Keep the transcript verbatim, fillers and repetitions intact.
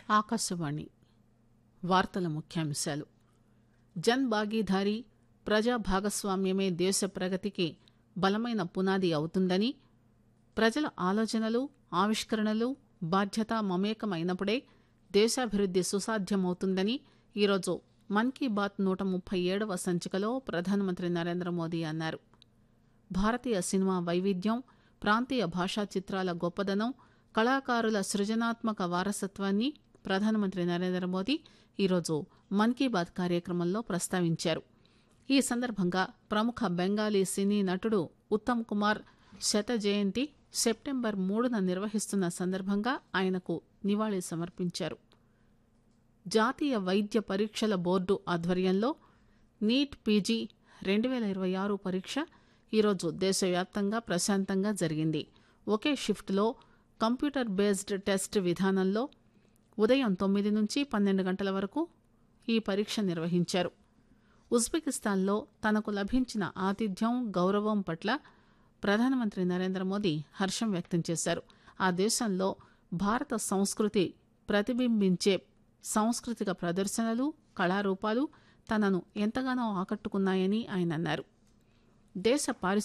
ఆకాశవాణి వార్తల ముఖ్యాంశాలు. జన్ భాగీదారీ ప్రజా భాగస్వామ్యమే దేశ ప్రగతికి బలమైన పునాది అవుతుందని, ప్రజల ఆలోచనలు ఆవిష్కరణలు బాధ్యత మమేకమైనప్పుడే దేశాభివృద్ది సుసాధ్యమవుతుందని ఈరోజు మన్ కీ బాత్ నూట ముప్పై ఏడవ సంచికలో ప్రధానమంత్రి నరేంద్రమోదీ అన్నారు. భారతీయ సినిమా వైవిధ్యం, ప్రాంతీయ భాషా చిత్రాల గొప్పదనం, కళాకారుల సృజనాత్మక వారసత్వాన్ని ప్రధానమంత్రి నరేంద్రమోదీ ఈరోజు మన్ కీ బాత్ కార్యక్రమంలో ప్రస్తావించారు. ఈ సందర్భంగా ప్రముఖ బెంగాలీ సినీ నటుడు ఉత్తమ్ కుమార్ శత జయంతి సెప్టెంబర్ మూడున నిర్వహిస్తున్న సందర్భంగా ఆయనకు నివాళి సమర్పించారు. జాతీయ వైద్య పరీక్షల బోర్డు ఆధ్వర్యంలో నీట్ పీజీ రెండు పేల ఇరవై ఆరు పరీక్ష ఈరోజు దేశవ్యాప్తంగా ప్రశాంతంగా జరిగింది. ఒకే షిఫ్ట్లో కంప్యూటర్ బేస్డ్ టెస్ట్ విధానంలో ఉదయం తొమ్మిది నుంచి పన్నెండు గంటల వరకు ఈ పరీక్ష నిర్వహించారు. ఉజ్బెకిస్తాన్లో తనకు లభించిన ఆతిథ్యం, గౌరవం పట్ల ప్రధానమంత్రి నరేంద్రమోదీ హర్షం వ్యక్తం చేశారు. ఆ దేశంలో భారత సంస్కృతి ప్రతిబింబించే సాంస్కృతిక ప్రదర్శనలు, కళారూపాలు తనను ఎంతగానో ఆకట్టుకున్నాయని ఆయన అన్నారు. దేశ పారి